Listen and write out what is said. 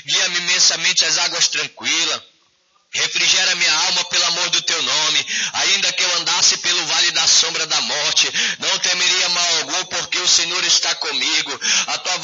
Guia-me imensamente às águas tranquilas. Refrigera minha alma pelo amor do teu nome. Ainda que eu andasse pelo vale da sombra da morte, não temeria mal algum, porque o Senhor está comigo.